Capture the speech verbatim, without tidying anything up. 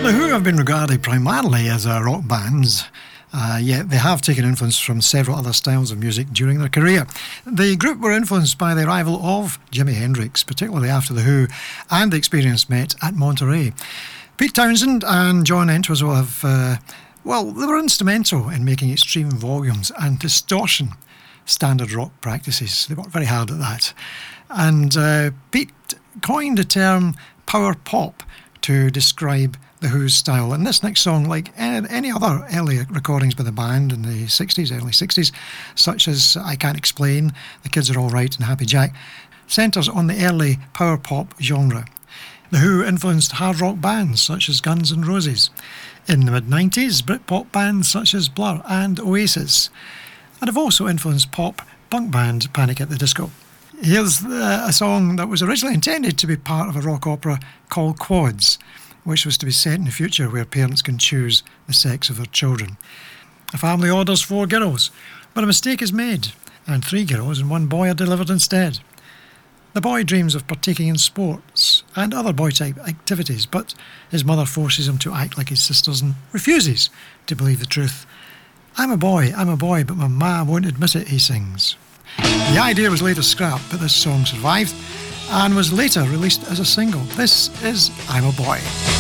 The Who have been regarded primarily as a rock bands, uh, yet they have taken influence from several other styles of music during their career. The group were influenced by the arrival of Jimi Hendrix, particularly after The Who and The Experience met at Monterey. Pete Townshend and John Entwistle have, uh, well, they were instrumental in making extreme volumes and distortion standard rock practices. They worked very hard at that. And uh, Pete coined the term power pop to describe The Who's style. And this next song, like any other early recordings by the band in the sixties, early sixties, such as I Can't Explain, The Kids Are All Right and Happy Jack, centres on the early power pop genre. The Who influenced hard rock bands such as Guns N' Roses. In the mid nineties, Britpop bands such as Blur and Oasis. And have also influenced pop punk band Panic at the Disco. Here's uh, a song that was originally intended to be part of a rock opera called Quads, which was to be set in the future where parents can choose the sex of their children. A family orders four girls, but a mistake is made, and three girls and one boy are delivered instead. The boy dreams of partaking in sports and other boy-type activities, but his mother forces him to act like his sisters and refuses to believe the truth. I'm a boy, I'm a boy, but my ma won't admit it, he sings. The idea was later scrapped, but this song survived and was later released as a single. This is I'm a Boy.